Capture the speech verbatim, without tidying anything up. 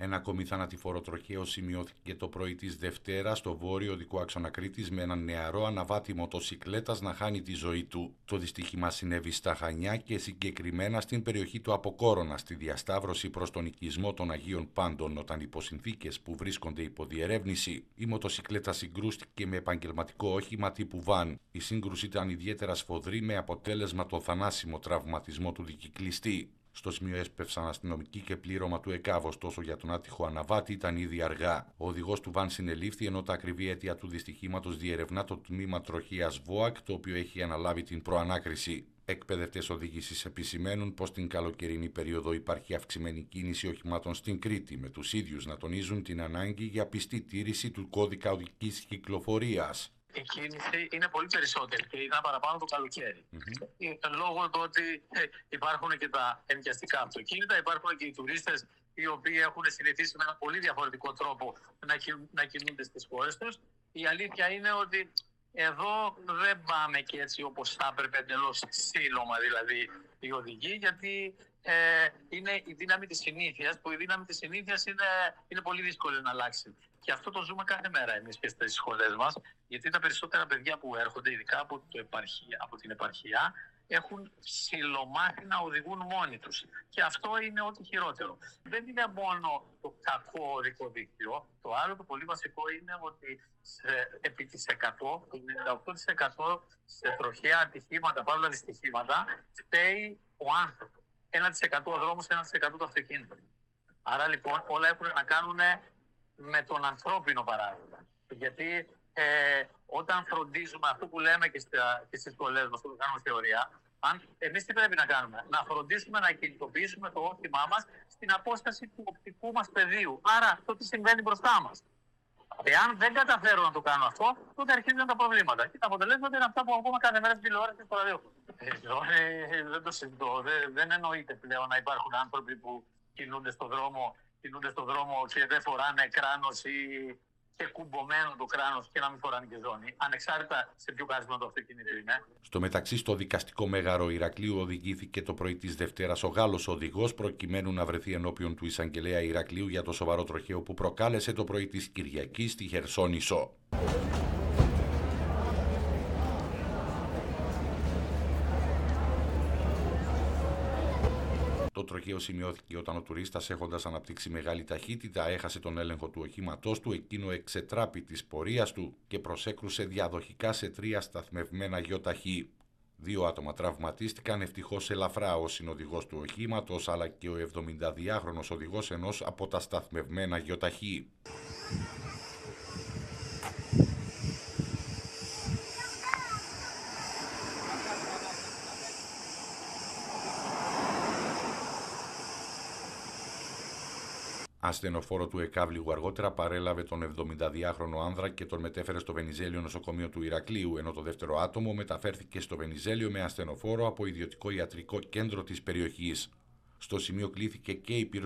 Ένα ακόμη θανατηφόρο τροχαίο σημειώθηκε το πρωί της Δευτέρας στο βόρειο οδικό άξονα Κρήτης με έναν νεαρό αναβάτη μοτοσικλέτας να χάνει τη ζωή του. Το δυστύχημα συνέβη στα Χανιά και συγκεκριμένα στην περιοχή του Αποκόρονα, στη διασταύρωση προς τον οικισμό των Αγίων Πάντων, όταν υπό συνθήκες που βρίσκονται υπό διερεύνηση η μοτοσικλέτα συγκρούστηκε με επαγγελματικό όχημα τύπου βαν. Η σύγκρουση ήταν ιδιαίτερα σφοδρή με αποτέλεσμα το θανάσιμο τραυματισμό του δικυκλιστή. Στο σημείο έσπευσαν αστυνομικοί και πλήρωμα του ΕΚΑΒ, ωστόσο για τον άτυχο αναβάτη ήταν ήδη αργά. Ο οδηγός του βαν συνελήφθη, ενώ τα ακριβή αίτια του δυστυχήματος διερευνά το τμήμα τροχείας ΒΟΑΚ, το οποίο έχει αναλάβει την προανάκριση. Εκπαιδευτές οδήγησης επισημαίνουν πως την καλοκαιρινή περίοδο υπάρχει αυξημένη κίνηση οχημάτων στην Κρήτη, με τους ίδιους να τονίζουν την ανάγκη για πιστή τήρηση του κώδικα οδικής κυκλοφορίας. Η κίνηση είναι πολύ περισσότερη και ήταν παραπάνω το καλοκαίρι. Mm-hmm. Λόγω του ότι ε, υπάρχουν και τα ενοικιαστικά αυτοκίνητα, υπάρχουν και οι τουρίστες οι οποίοι έχουν συνηθίσει με ένα πολύ διαφορετικό τρόπο να, κι, να κινούνται στις χώρες τους. Η αλήθεια είναι ότι εδώ δεν πάμε και έτσι όπως θα έπρεπε, εντελώς σύλλομα δηλαδή οι οδηγοί, γιατί ε, είναι η δύναμη της συνήθειας, που η δύναμη της συνήθειας είναι, είναι πολύ δύσκολη να αλλάξει. Και αυτό το ζούμε κάθε μέρα εμείς και στις σχολές μας, γιατί τα περισσότερα παιδιά που έρχονται, ειδικά από, το επαρχία, από την επαρχία, έχουν ψιλομάθει να οδηγούν μόνοι τους. Και αυτό είναι ό,τι χειρότερο. Δεν είναι μόνο το κακό οδικό δίκτυο. Το άλλο το πολύ βασικό είναι ότι σε, επί της εκατό, το ενενήντα οκτώ τοις εκατό σε τροχαία ατυχήματα, παύλα δυστυχήματα, φταίει ο άνθρωπος. ένα τοις εκατό ο δρόμος, ένα τοις εκατό το αυτοκίνητο. Άρα λοιπόν όλα έχουν να κάνουν με τον ανθρώπινο παράγοντα. Γιατί ε, όταν φροντίζουμε αυτό που λέμε και, στα, και στις σχολές μας, που κάνουμε θεωρία, αν, εμείς τι πρέπει να κάνουμε? Να φροντίσουμε να κινητοποιήσουμε το όχημά μας στην απόσταση του οπτικού μας πεδίου. Άρα αυτό τι συμβαίνει μπροστά μας. Εάν δεν καταφέρω να το κάνω αυτό, τότε αρχίζουν τα προβλήματα. Και τα αποτελέσματα είναι αυτά που ακούμε κάθε μέρα στην τηλεόραση και στο ραδιόφωνο. Ε, δεν το συζητώ. Δεν, δεν εννοείται πλέον να υπάρχουν άνθρωποι που κινούνται στον δρόμο, κινούνται στον δρόμο και δεν φοράνε κράνος ή και κουμπωμένο το κράνος και να μην φοράνε και ζώνη, ανεξάρτητα σε ποιο κάθισμα το αυτοκίνητο είναι. Στο μεταξύ, στο δικαστικό μέγαρο Ηρακλείου οδηγήθηκε το πρωί της Δευτέρας ο Γάλλος οδηγός, προκειμένου να βρεθεί ενώπιον του εισαγγελέα Ηρακλείου για το σοβαρό τροχαίο που προκάλεσε το πρωί της Κυριακής στη Χερσόνησο. Το τροχαίο σημειώθηκε όταν ο τουρίστας, έχοντας αναπτύξει μεγάλη ταχύτητα, έχασε τον έλεγχο του οχήματός του, εκείνο εξετράπη της πορείας του και προσέκρουσε διαδοχικά σε τρία σταθμευμένα γιοταχή. Δύο άτομα τραυματίστηκαν, ευτυχώς ελαφρά, ο συνοδηγός του οχήματος αλλά και ο εβδομηνταδυάχρονος οδηγός ενός από τα σταθμευμένα γιοταχή. Ασθενοφόρο του ΕΚΑΒ λίγο αργότερα παρέλαβε τον εβδομηνταδυάχρονο άνδρα και τον μετέφερε στο Βενιζέλιο νοσοκομείο του Ηρακλείου, ενώ το δεύτερο άτομο μεταφέρθηκε στο Βενιζέλιο με ασθενοφόρο από ιδιωτικό ιατρικό κέντρο της περιοχής. Στο σημείο κλήθηκε και η